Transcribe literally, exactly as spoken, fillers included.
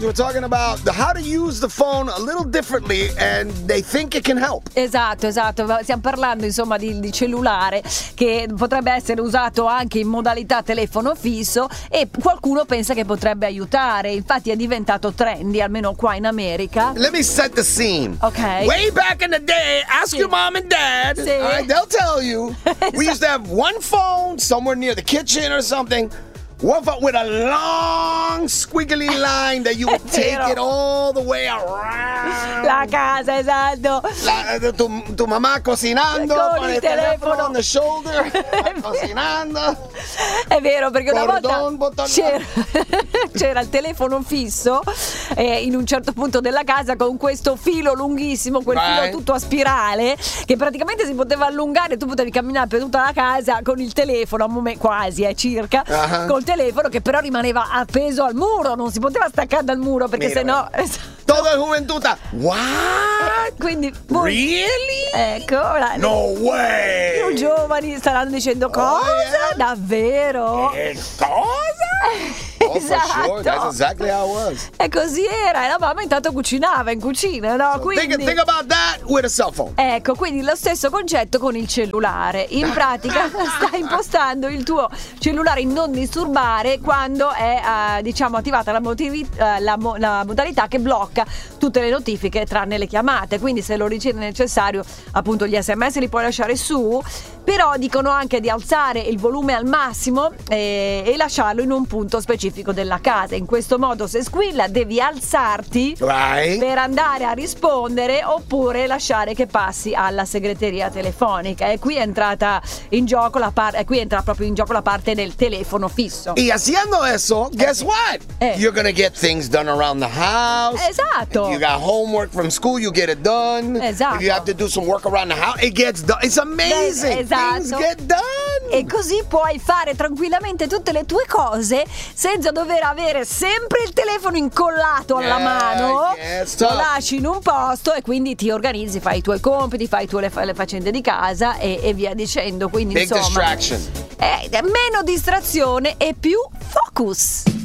We're talking about the, how to use the phone a little differently and they think it can help. Esatto, esatto. Stiamo parlando insomma di, di cellulare che potrebbe essere usato anche in modalità telefono fisso e qualcuno pensa che potrebbe aiutare. Infatti è diventato trendy, almeno qua in America. Let me set the scene. Ok. Way back in the day, ask Sì. your mom and dad. Sì. All right, they'll tell you. We used to have one phone somewhere near the kitchen or something. One phone with a long squiggly line that you would take vero. it all the way around. La casa, esatto. La, tu, tu mamma cocinando Con con il il telefono telefono. on the shoulder, cocinando. È vero, perché una Cordon, volta bottone. c'era, c'era il telefono fisso eh, in un certo punto della casa con questo filo lunghissimo, quel Vai. filo tutto a spirale che praticamente si poteva allungare, tu potevi camminare per tutta la casa con il telefono, a momen- quasi eh, circa, Uh-huh. col telefono che però rimaneva appeso al muro, non si poteva staccare dal muro perché Mira, sennò... Toda juventuta. What? Quindi voi- Really? ecco, ora, No più way. giovani staranno dicendo cosa? yeah? Davvero? Eh, cosa? Oh, for sure. That's exactly how it was. E così era, e la mamma intanto cucinava in cucina, no? Quindi, Think, think about that with a cell phone. ecco, quindi lo stesso concetto con il cellulare. In pratica stai impostando il tuo cellulare in non disturbare quando è, eh, diciamo, attivata la, motivi- eh, la, mo- la modalità che blocca tutte le notifiche tranne le chiamate. Quindi se lo ritiene necessario, appunto, gli sms li puoi lasciare su, però dicono anche di alzare il volume al massimo eh, e lasciarlo in un punto specifico della casa. In questo modo, se squilla, devi alzarti Right? per andare a rispondere oppure lasciare che passi alla segreteria telefonica. E qui è entrata in gioco la parte, qui entra proprio in gioco la parte del telefono fisso. Y haciendo eso, guess what? Eh. You're gonna get things done around the house. Esatto. If you got homework from school, you get it done. Esatto. If you have to do some work around the house, it gets done. It's amazing. Esatto. Things get done. E così puoi fare tranquillamente tutte le tue cose senza dover avere sempre il telefono incollato alla Yeah, mano. yeah, it's Lo tough. lasci in un posto e quindi ti organizzi, fai i tuoi compiti, fai tu le, fa- le faccende di casa e, e via dicendo. Quindi Big insomma, distraction. eh, meno distrazione e più focus.